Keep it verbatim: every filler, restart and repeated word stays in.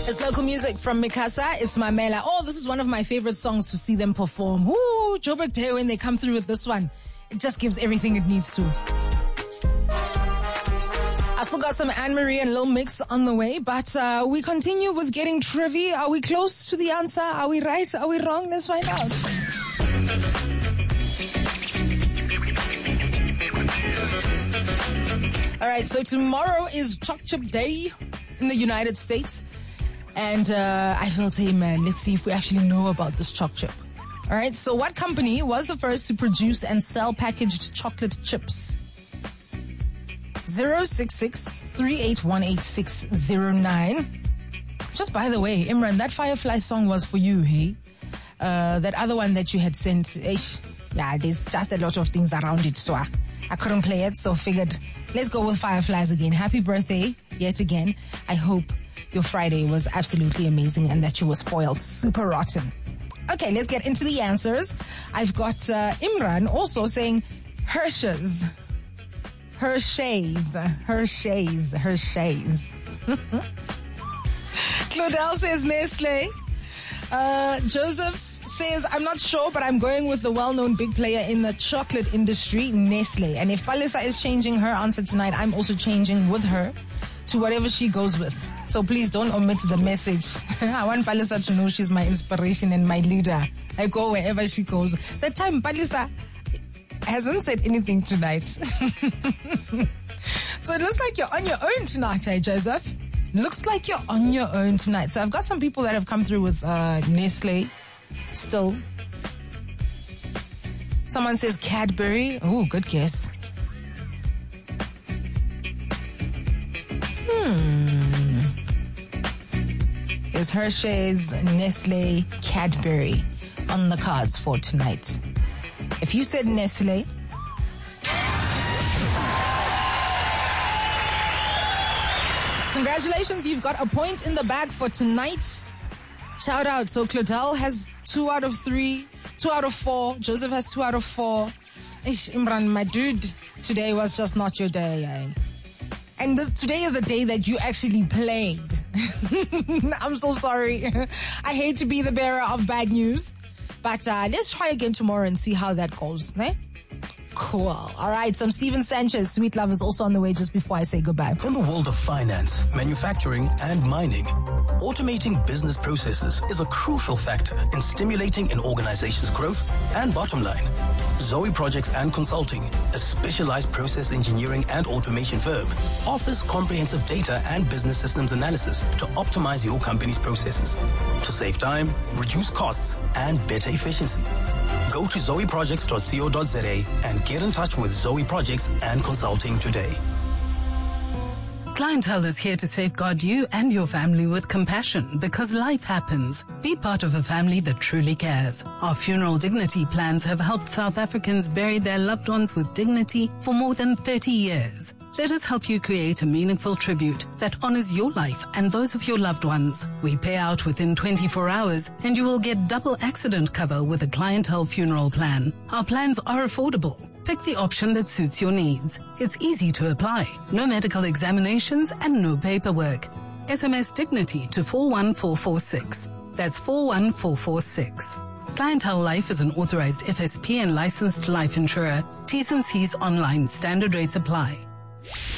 It's local music from Mikasa. It's Mamela. Oh, this is one of my favorite songs to see them perform. Woo! Joburg Day, when they come through with this one, it just gives everything it needs to. I've still got some Anne-Marie and Lil Mix on the way, but uh, we continue with getting trivia. Are we close to the answer? Are we right? Are we wrong? Let's find out. All right, so tomorrow is Choc Chip Day in the United States. And uh, I felt, hey man, let's see if we actually know about this choc chip. All right, so what company was the first to produce and sell packaged chocolate chips? zero six six, three eight one, eight six zero nine. Just by the way, Imran, that Firefly song was for you, hey? Uh, that other one that you had sent, ish, yeah, there's just a lot of things around it, so I, I couldn't play it, so figured, let's go with Fireflies again. Happy birthday, yet again. I hope your Friday was absolutely amazing and that you were spoiled super rotten. Okay, let's get into the answers. I've got uh, Imran also saying Hershey's. Hershey's. Hershey's. Hershey's. Claudel says Nestle. Uh, Joseph says, I'm not sure, but I'm going with the well-known big player in the chocolate industry, Nestle. And if Palisa is changing her answer tonight, I'm also changing with her to whatever she goes with. So please don't omit the message. I want Palisa to know she's my inspiration and my leader. I go wherever she goes. That time Palisa hasn't said anything tonight. So it looks like you're on your own tonight, eh, Joseph? Looks like you're on your own tonight. So I've got some people that have come through with uh, Nestle still. Someone says Cadbury. Oh, good guess. Hmm. There's Hershey's, Nestle, Cadbury on the cards for tonight. If you said Nestle, congratulations, you've got a point in the bag for tonight. Shout out. So Claudel has two out of three, two out of four. Joseph has two out of four. Ish, Imran, my dude, today was just not your day, eh? And this, today is the day that you actually played. I'm so sorry. I hate to be the bearer of bad news. But uh, let's try again tomorrow and see how that goes. Ne? Cool. All right. Some Steven Sanchez, Sweet Love, is also on the way just before I say goodbye. In the world of finance, manufacturing, and mining, automating business processes is a crucial factor in stimulating an organization's growth and bottom line. Zoe Projects and Consulting, a specialized process engineering and automation firm, offers comprehensive data and business systems analysis to optimize your company's processes to save time, reduce costs, and better efficiency. Go to zoe projects dot co dot za and get in touch with Zoe Projects and Consulting today. Clientele is here to safeguard you and your family with compassion because life happens. Be part of a family that truly cares. Our funeral dignity plans have helped South Africans bury their loved ones with dignity for more than thirty years. Let us help you create a meaningful tribute that honors your life and those of your loved ones. We pay out within twenty-four hours and you will get double accident cover with a Clientele funeral plan. Our plans are affordable. Pick the option that suits your needs. It's easy to apply. No medical examinations and no paperwork. S M S Dignity to four one four four six. That's four one four four six. Clientele Life is an authorized F S P and licensed life insurer. T's and C's online. Standard rates apply.